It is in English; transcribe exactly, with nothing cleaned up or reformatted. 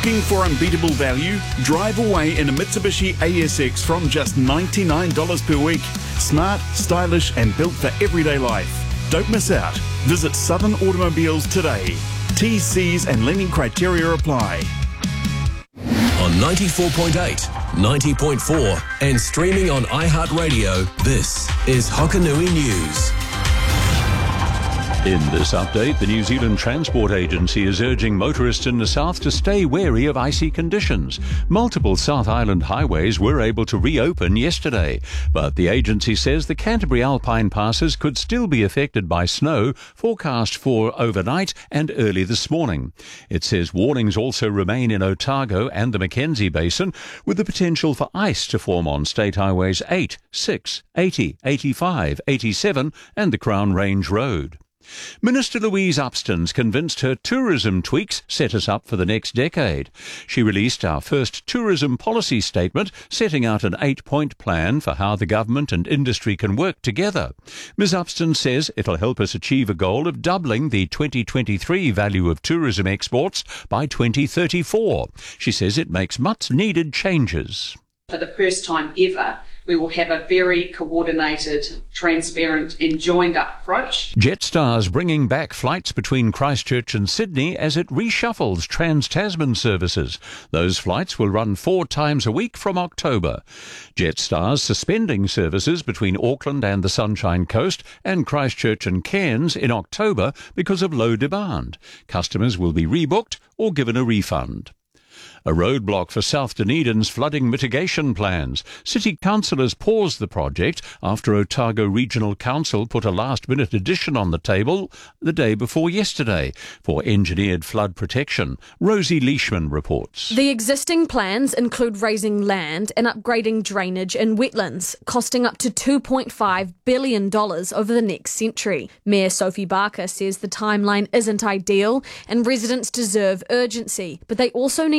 Looking for unbeatable value? Drive away in a Mitsubishi A S X from just ninety-nine dollars per week. Smart, stylish and built for everyday life. Don't miss out. Visit Southern Automobiles today. T Cs and lending criteria apply. On ninety-four point eight, ninety point four and streaming on iHeartRadio, this is Hokanui News. In this update, the New Zealand Transport Agency is urging motorists in the south to stay wary of icy conditions. Multiple South Island highways were able to reopen yesterday, but the agency says the Canterbury Alpine passes could still be affected by snow forecast for overnight and early this morning. It says warnings also remain in Otago and the Mackenzie Basin, with the potential for ice to form on State Highways eight, six, eighty, eighty-five, eighty-seven and the Crown Range Road. Minister Louise Upston's convinced her tourism tweaks set us up for the next decade. She released our first tourism policy statement, setting out an eight-point plan for how the government and industry can work together. Ms Upston says it'll help us achieve a goal of doubling the twenty twenty-three value of tourism exports by twenty thirty-four. She says it makes much-needed changes. For the first time ever, we will have a very coordinated, transparent and joined-up approach. Jetstar's bringing back flights between Christchurch and Sydney as it reshuffles Trans-Tasman services. Those flights will run four times a week from October. Jetstar's suspending services between Auckland and the Sunshine Coast and Christchurch and Cairns in October because of low demand. Customers will be rebooked or given a refund. A roadblock for South Dunedin's flooding mitigation plans. City councillors paused the project after Otago Regional Council put a last-minute addition on the table the day before yesterday for engineered flood protection. Rosie Leishman reports. The existing plans include raising land and upgrading drainage in wetlands, costing up to two point five billion dollars over the next century. Mayor Sophie Barker says the timeline isn't ideal and residents deserve urgency, but they also need